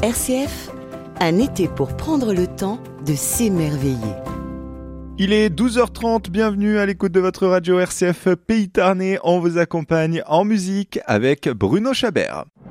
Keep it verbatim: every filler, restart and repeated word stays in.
R C F, un été pour prendre le temps de s'émerveiller. Il est douze heures trente, bienvenue à l'écoute de votre radio R C F Pays Tarnais. On vous accompagne en musique avec Bruno Chabert.